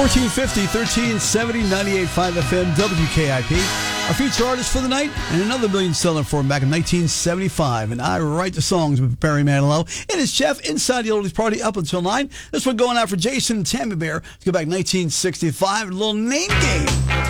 1450, 1370, 98.5 FM, WKIP. Our feature artist for the night, and another million-seller for him back in 1975. And I write the songs with Barry Manilow. It is Jeff inside the Oldies Party up until 9. This one going out for Jason and Tammy Bear. Let's go back 1965, a little name game.